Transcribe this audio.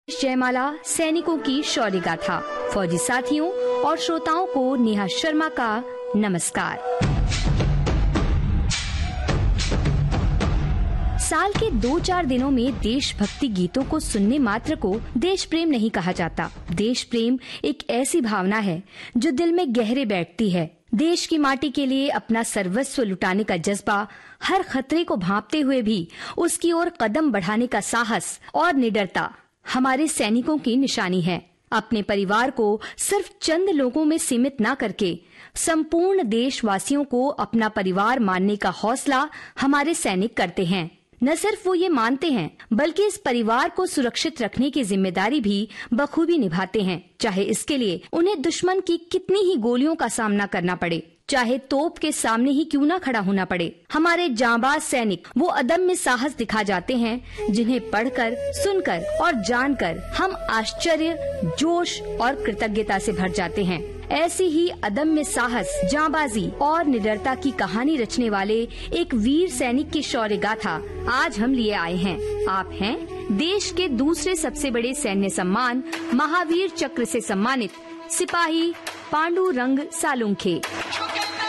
जयमाला सैनिकों की शौर्य गाथा। फौजी साथियों और श्रोताओं को नेहा शर्मा का नमस्कार। साल के 2-4 दिनों में देशभक्ति गीतों को सुनने मात्र को देश प्रेम नहीं कहा जाता। देश प्रेम एक ऐसी भावना है जो दिल में गहरे बैठती है। देश की माटी के लिए अपना सर्वस्व लुटाने का जज्बा, हर खतरे को भांपते हुए भी उसकी ओर कदम बढ़ाने का साहस और निडरता हमारे सैनिकों की निशानी है। अपने परिवार को सिर्फ चंद लोगों में सीमित न करके संपूर्ण देशवासियों को अपना परिवार मानने का हौसला हमारे सैनिक करते हैं। न सिर्फ वो ये मानते हैं बल्कि इस परिवार को सुरक्षित रखने की जिम्मेदारी भी बखूबी निभाते हैं, चाहे इसके लिए उन्हें दुश्मन की कितनी ही गोलियों का सामना करना पड़े, चाहे तोप के सामने ही क्यों न खड़ा होना पड़े। हमारे जांबाज सैनिक वो अदम्य साहस दिखा जाते हैं जिन्हें पढ़कर, सुनकर और जानकर हम आश्चर्य, जोश और कृतज्ञता से भर जाते हैं। ऐसी ही अदम्य साहस, जांबाजी और निडरता की कहानी रचने वाले एक वीर सैनिक की शौर्य गाथा आज हम लिए आए हैं। आप हैं देश के दूसरे सबसे बड़े सैन्य सम्मान महावीर चक्र से सम्मानित सिपाही पांडुरंग सालुंखे।